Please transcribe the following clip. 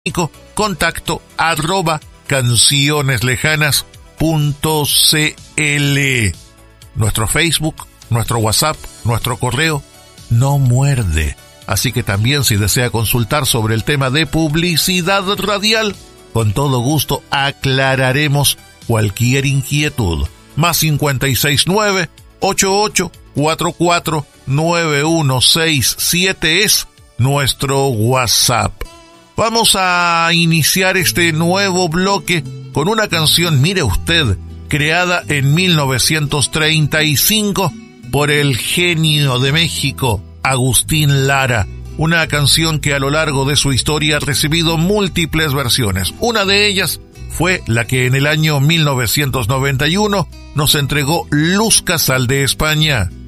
contacto @cancioneslejanas.cl. Nuestro Facebook, nuestro WhatsApp, nuestro correo no muerde. Así que también si desea consultar sobre el tema de publicidad radial, con todo gusto aclararemos cualquier inquietud. Más 569-8844-9167 es nuestro WhatsApp. Vamos a iniciar este nuevo bloque con una canción, mire usted, creada en 1935 por el genio de México, Agustín Lara. Una canción que a lo largo de su historia ha recibido múltiples versiones. Una de ellas fue la que en el año 1991 nos entregó Luz Casal de España.